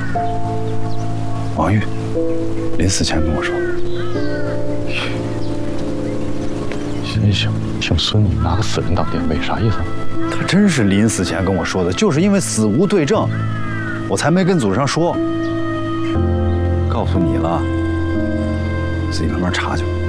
王玉，临死前跟我说的。 行行，听孙女拿个死人当垫背，啥意思？ 他真是临死前跟我说的，就是因为死无对证，我才没跟祖上说。告诉你了，自己慢慢查去吧。